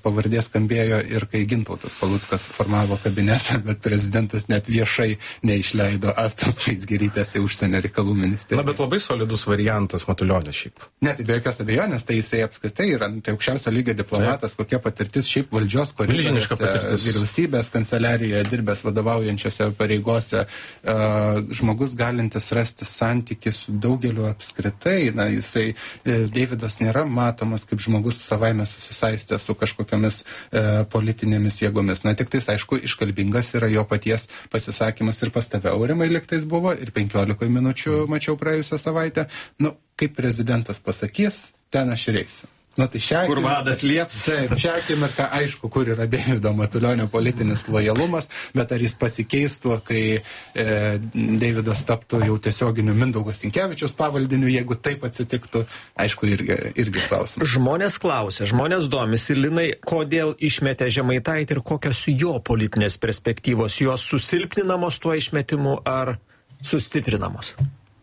pavardės skambėjo ir kai Gintautas Paluckas formavo kabinetą, bet prezidentas net viešai neišleido Astos Skaisgirytės į užsienio reikalų ministeriją. Na, bet labai solidus variantas Matulionio šiaip. Ne, tai be jokios abejonės, tai jisai apskritai yra tai aukščiausio lygio diplomatas, kokia patirtis šiaip valdžios koridoriuose, vyriausybės kanceliarijoje dirbęs vadovaujančiose pareigose, žmogus galintis rasti santykį su daugeliu apskritai. Na, jisai, Deividas nėra matomas kaip žmogus savaime susisaistęs su kažkokiamis politinėmis jėgomis. Na, tik tais, aišku, iškalbingas yra jo paties pasisakymas ir pas tave, Aurimai, liktais buvo, ir 15 minučių mačiau praėjusią savaitę. Nu, kaip prezidentas pasakys, ten aš ir eisiu. Nu, tai kur vadas lieps. Taip, šią akimirką aišku, kur yra Deivido Matulionio politinis lojalumas, bet ar jis pasikeistų, kai Deividas taptų jau tiesioginiu Mindaugo Sinkevičiaus pavaldiniu, jeigu taip atsitiktų, aišku, irgi klausimas. Žmonės klausia, žmonės domisi, Linai, kodėl išmetė Žemaitaitį ir kokios jo politinės perspektyvos, jos susilpninamos tuo išmetimu ar sustiprinamos?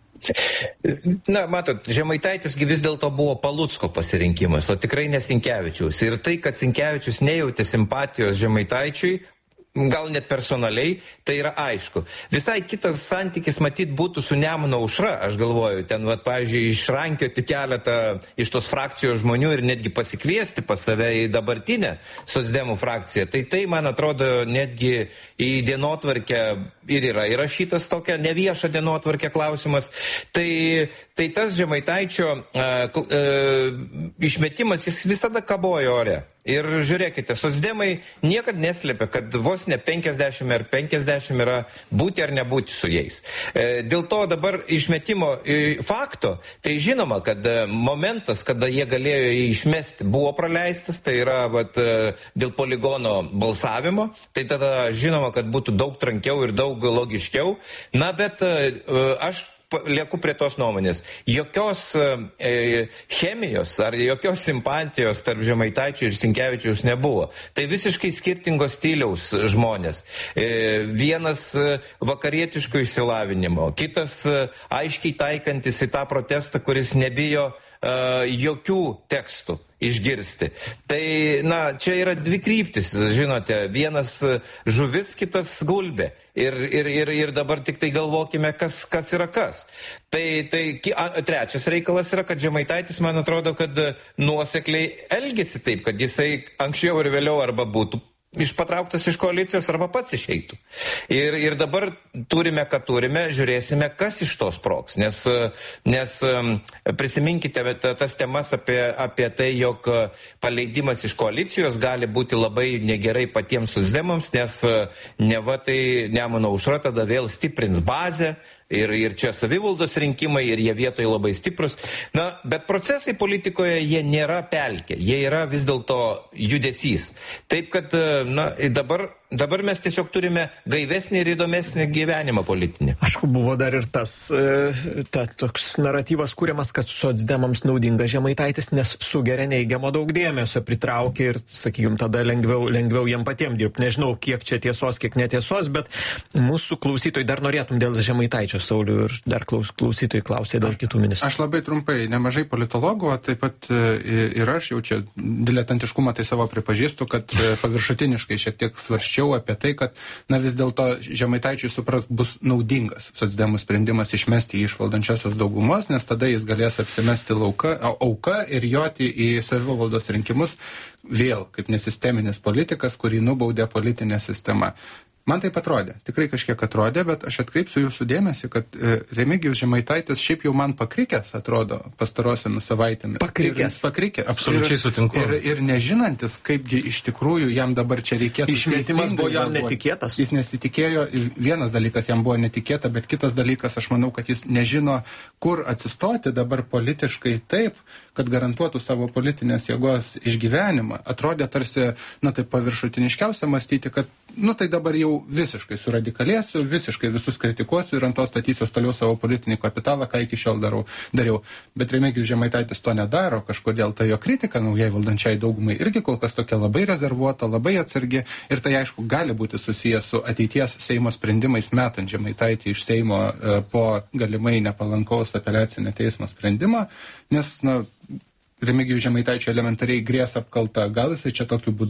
Na, matot, Žemaitaitis vis dėlto buvo Palucko pasirinkimas, o tikrai ne Sinkevičiaus. Ir tai, kad Sinkevičius nejautė simpatijos Žemaitaičiui, gal net personaliai, tai yra aišku. Visai kitas santykis matyt būtų su Nemuno aušra, aš galvoju, ten, pavyzdžiui, išrankioti keletą iš tos frakcijos žmonių ir netgi pasikviesti pas save į dabartinę socdemų frakciją. Tai, man atrodo, netgi į dienotvarkę ir yra įrašytas tokia nevieša dienotvarkė klausimas. Tai tas Žemaitaičio išmetimas, jis visada kabojo ore. Ir žiūrėkite, socdemai niekad neslėpia, kad vos ne 50 ar 50 yra būti ar nebūti su jais. Dėl to dabar išmetimo fakto, tai žinoma, kad momentas, kada jie galėjo jį išmesti, buvo praleistas, tai yra dėl poligono balsavimo, tai tada žinoma, kad būtų daug trankiau ir daug logiškiau. Na, bet aš lieku prie tos nuomonės. Jokios chemijos ar jokios simpatijos tarp Žemaitaičio ir Sinkevičiaus nebuvo. Tai visiškai skirtingos stiliaus žmonės. Vienas vakarietiško išsilavinimo, kitas aiškiai taikantis į tą protestą, kuris nebijo jokių tekstų išgirsti. Tai, na, čia yra dvi kryptis, žinote, vienas žuvis, kitas gulbė. Ir dabar tik tai galvokime, kas yra kas. Trečias reikalas yra, kad Žemaitaitis, man atrodo, kad nuosekliai elgėsi taip, kad jisai anksčiau ir vėliau arba būtų patrauktas iš koalicijos arba pats išeitų. Ir dabar turime, ką turime, žiūrėsime, kas iš tos sprogs. Nes prisiminkite tas temas apie tai, jog paleidimas iš koalicijos gali būti labai negerai patiems socdemams, nes neva tai Nemuno aušra tada vėl stiprins bazę. Ir čia savivaldos rinkimai, ir jie vietoje labai stiprus. Na, bet procesai politikoje, jie nėra pelkė, jie yra vis dėlto judesys. Taip, kad, na, dabar mes tiesiog turime gaivesnį ir įdomesnį gyvenimą politinį. Aišku, buvo dar ir toks naratyvas kūriamas, kad socdemams naudinga Žemaitaitis, nes sugeria neigiamo daug dėmesio, pritraukia ir, sakykime, tada lengviau jiem patiem dirbti. Nežinau, kiek čia tiesos, kiek netiesos, bet mūsų klausytojai dar norėtum dėl Žemaitaičio, Saulių, ir dar klausytojai klausė dėl kitų ministrų. Aš labai trumpai, nemažai politologų, taip pat ir aš jau čia diletantiškumą tai savo pripažįstu, kad paviršutiniškai šiek tiek svarščiau apie tai, kad na vis dėlto Žemaitaičiui suprask bus naudingas socdemų sprendimas išmesti iš valdančiosios daugumos, nes tada jis galės apsimesti auka ir joti į savivaldos rinkimus vėl kaip nesisteminis politikas, kurį nubaudė politinė sistema. Man taip atrodė, tikrai kažkiek atrodė, bet aš atkreipsiu jūsų dėmesį, kad Remigijus Žemaitaitis šiaip jau man pakrikęs atrodo pastarosiomis savaitėmis. Pakrikęs. Absoliučiai sutinku. Ir nežinantis, kaipgi iš tikrųjų jam dabar čia reikėtų. Išmetimas buvo jam netikėtas. Jis nesitikėjo, vienas dalykas jam buvo netikėta, bet kitas dalykas, aš manau, kad jis nežino, kur atsistoti dabar politiškai taip, kad garantuotų savo politinės jėgos išgyvenimą. Atrodė tarsi, na taip paviršutiniškiausia mąstyti, kad, nu tai dabar jau visiškai suradikalėsiu, visiškai visus kritikuosiu ir ant to statysiu toliau savo politinį kapitalą, ką iki šiol dariau. Bet Remigijus Žemaitaitis to nedaro, kažkodėl ta jo kritika naujai valdančiai daugumai irgi kol kas tokia labai rezervuota, labai atsargi ir tai aišku gali būti susijęs su ateities Seimo sprendimais metant Žemaitaitį iš Seimo po galimai nepalankaus apeliacinio teismo sprendimo, nes, na, Remigijus Žemaitaičio elementariai grės apkalta, gal jisai čia tokiu būdu